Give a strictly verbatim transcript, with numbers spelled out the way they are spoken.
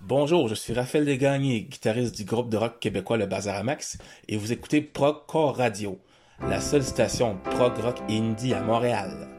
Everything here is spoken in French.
Bonjour, je suis Raphaël Desgagnés, guitariste du groupe de rock québécois Le Bazar à Max, et vous écoutez Prog Core Radio, la seule station prog rock et indie à Montréal.